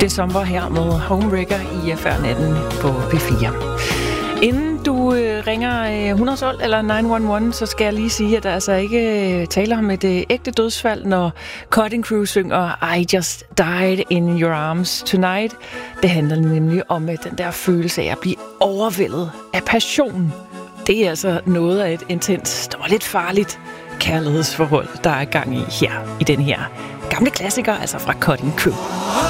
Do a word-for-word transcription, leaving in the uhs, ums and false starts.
December her med Homewrecker i før natten på P fire. Inden du øh, ringer øh, hundrede tolv eller ni et et, så skal jeg lige sige, at der altså ikke øh, taler om et øh, ægte dødsfald, når Cutting Crew synger I Just Died in Your Arms Tonight. Det handler nemlig om øh, den der følelse af at blive overvældet af passion. Det er altså noget af et intenst og lidt farligt kærlighedsforhold, der er gang i her, i den her gamle klassiker, altså fra Cutting Crew.